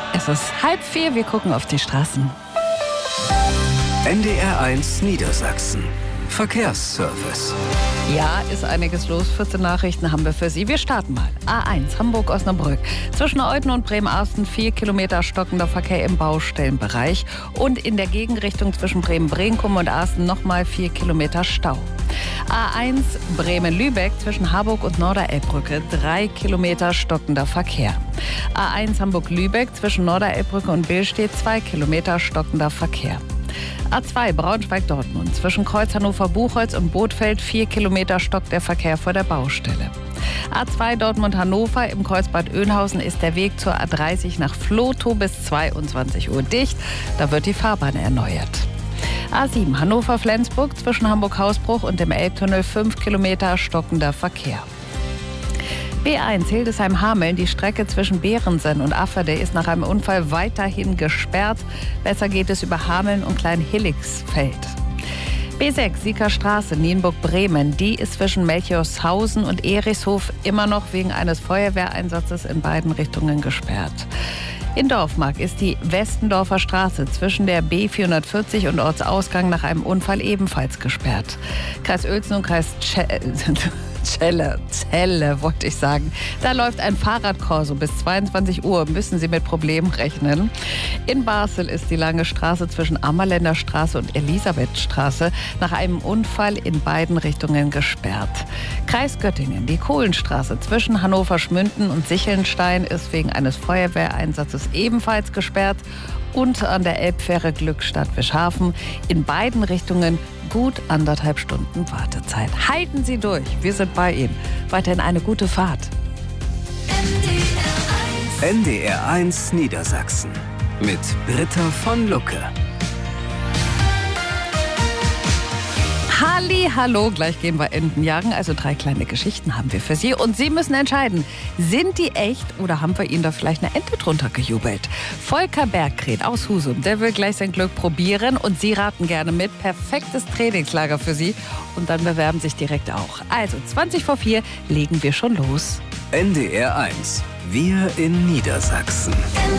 Es ist 3:30, wir gucken auf die Straßen. NDR1 Niedersachsen. Verkehrsservice. Ja, ist einiges los. 14 Nachrichten haben wir für Sie. Wir starten mal. A1 Hamburg-Osnabrück. Zwischen Euten und Bremen-Arsten 4 Kilometer stockender Verkehr im Baustellenbereich. Und in der Gegenrichtung zwischen Bremen-Brenkum und Arsten nochmal 4 Kilometer Stau. A1 Bremen-Lübeck zwischen Harburg und Norderelbbrücke 3 Kilometer stockender Verkehr. A1 Hamburg-Lübeck zwischen Norderelbbrücke und Billstedt 2 Kilometer stockender Verkehr. A2 Braunschweig-Dortmund zwischen Kreuz Hannover-Buchholz und Bothfeld 4 Kilometer stockt der Verkehr vor der Baustelle. A2 Dortmund-Hannover im Kreuzbad Oeynhausen ist der Weg zur A30 nach Vlotho bis 22 Uhr dicht. Da wird die Fahrbahn erneuert. A7 Hannover-Flensburg zwischen Hamburg-Hausbruch und dem Elbtunnel 5 Kilometer stockender Verkehr. B1 Hildesheim-Hameln, die Strecke zwischen Behrensen und Afferde ist nach einem Unfall weiterhin gesperrt. Besser geht es über Hameln und Klein-Hilligsfeld. B6 Sieker Straße, Nienburg-Bremen, die ist zwischen Melchiorshausen und Erichshof immer noch wegen eines Feuerwehreinsatzes in beiden Richtungen gesperrt. In Dorfmark ist die Westendorfer Straße zwischen der B440 und Ortsausgang nach einem Unfall ebenfalls gesperrt. Kreis Uelzen und Kreis Celle, wollte ich sagen. Da läuft ein Fahrradkorso. Bis 22 Uhr müssen Sie mit Problemen rechnen. In Basel ist die lange Straße zwischen Ammerländer Straße und Elisabethstraße nach einem Unfall in beiden Richtungen gesperrt. Kreis Göttingen, die Kohlenstraße zwischen Hannover-Schmünden und Sichelnstein ist wegen eines Feuerwehreinsatzes ebenfalls gesperrt. Und an der Elbfähre Glückstadt-Wischhafen in beiden Richtungen gut 1,5 Stunden Wartezeit. Halten Sie durch, wir sind bei Ihnen. Weiterhin eine gute Fahrt. NDR1 Niedersachsen mit Britta von Lucke. Hallo, gleich gehen wir Enten jagen. Also 3 kleine Geschichten haben wir für Sie. Und Sie müssen entscheiden, sind die echt oder haben wir Ihnen da vielleicht eine Ente drunter gejubelt? Volker Bergkret aus Husum, der will gleich sein Glück probieren. Und Sie raten gerne mit. Perfektes Trainingslager für Sie. Und dann bewerben sich direkt auch. Also 3:20 legen wir schon los. NDR1. Wir in Niedersachsen.